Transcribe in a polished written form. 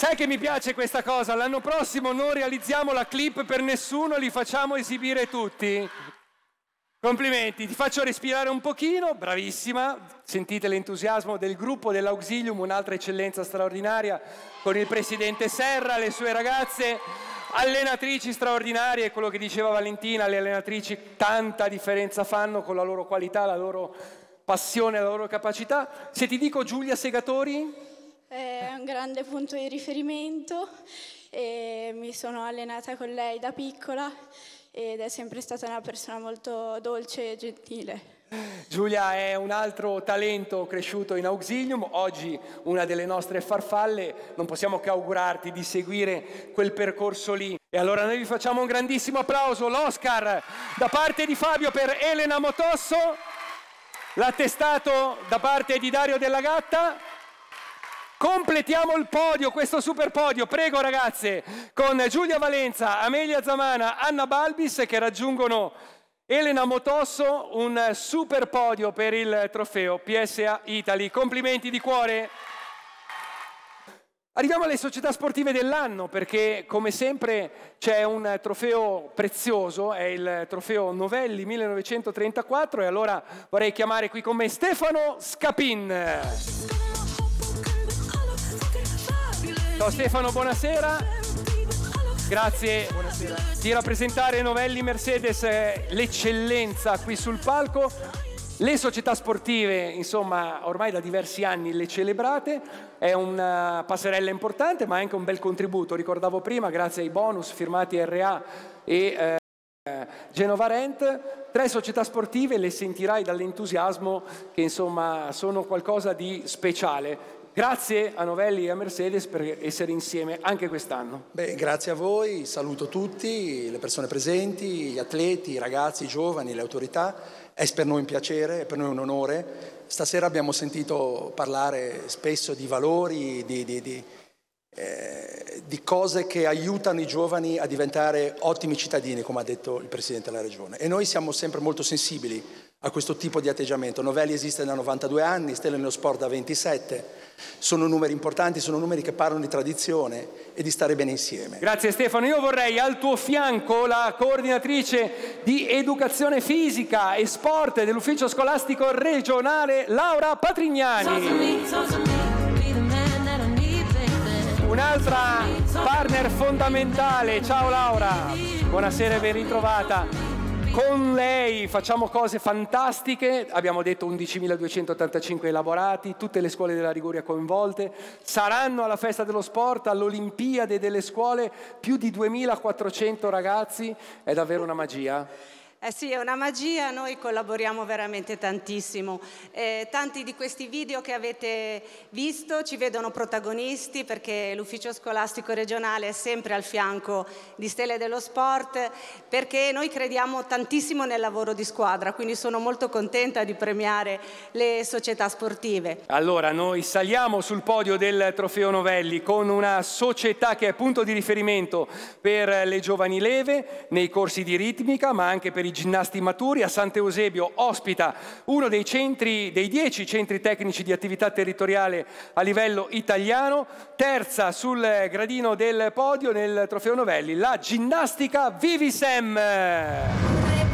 Sai che mi piace questa cosa? L'anno prossimo non realizziamo la clip per nessuno, li facciamo esibire tutti. Complimenti, ti faccio respirare un pochino, bravissima. Sentite l'entusiasmo del gruppo dell'Auxilium, un'altra eccellenza straordinaria, con il presidente Serra, le sue ragazze, allenatrici straordinarie, quello che diceva Valentina, le allenatrici tanta differenza fanno con la loro qualità, la loro passione, la loro capacità. Se ti dico Giulia Segatori? È un grande punto di riferimento e mi sono allenata con lei da piccola ed è sempre stata una persona molto dolce e gentile. Giulia è un altro talento cresciuto in Auxilium, oggi una delle nostre farfalle, non possiamo che augurarti di seguire quel percorso lì. E allora noi vi facciamo un grandissimo applauso, l'Oscar da parte di Fabio per Elena Motosso, l'attestato da parte di Dario Della Gatta. Completiamo il podio, questo super podio, prego ragazze, con Giulia Valenza, Amelia Zamana, Anna Balbis che raggiungono Elena Motosso, un super podio per il trofeo PSA Italy. Complimenti di cuore. Arriviamo alle società sportive dell'anno perché come sempre c'è un trofeo prezioso, è il trofeo Novelli 1934 e allora vorrei chiamare qui con me Stefano Scapin. Ciao Stefano, buonasera. Grazie buonasera. Di rappresentare Novelli Mercedes, l'eccellenza qui sul palco. Le società sportive, insomma, ormai da diversi anni le celebrate, è una passerella importante ma anche un bel contributo. Ricordavo prima, grazie ai bonus firmati RA e Genova Rent, 3 società sportive, le sentirai dall'entusiasmo che insomma sono qualcosa di speciale. Grazie a Novelli e a Mercedes per essere insieme anche quest'anno. Beh, grazie a voi, saluto tutti, le persone presenti, gli atleti, i ragazzi, i giovani, le autorità. È per noi un piacere, è per noi un onore. Stasera abbiamo sentito parlare spesso di valori, di cose che aiutano i giovani a diventare ottimi cittadini, come ha detto il Presidente della Regione. E noi siamo sempre molto sensibili a questo tipo di atteggiamento. Novelli esiste da 92 anni, Stella nello Sport da 27. Sono numeri importanti, sono numeri che parlano di tradizione e di stare bene insieme. Grazie Stefano. Io vorrei al tuo fianco la coordinatrice di educazione fisica e sport dell'ufficio scolastico regionale, Laura Patrignani. Un'altra partner fondamentale. Ciao Laura, buonasera e ben ritrovata. Con lei facciamo cose fantastiche, abbiamo detto 11.285 elaborati, tutte le scuole della Liguria coinvolte, saranno alla festa dello sport, all'Olimpiade delle scuole, più di 2.400 ragazzi, è davvero una magia. Sì, è una magia, noi collaboriamo veramente tantissimo. Tanti di questi video che avete visto ci vedono protagonisti perché l'ufficio scolastico regionale è sempre al fianco di Stelle dello Sport, perché noi crediamo tantissimo nel lavoro di squadra, quindi sono molto contenta di premiare le società sportive. Allora, noi saliamo sul podio del Trofeo Novelli con una società che è punto di riferimento per le giovani leve nei corsi di ritmica, ma anche per i ginnasti maturi. A Sant'Eusebio ospita uno dei 10 centri tecnici di attività territoriale a livello italiano. Terza sul gradino del podio nel Trofeo Novelli, la ginnastica Vivisem.